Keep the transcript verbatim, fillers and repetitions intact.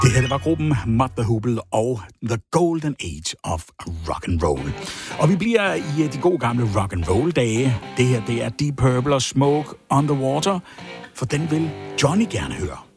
Det her det var gruppen Mott the Hoople og The Golden Age of Rock and Roll. Og vi bliver i de gode gamle rock and roll dage. Det her det er Deep Purple og Smoke on the Water, for den vil Johnny gerne høre.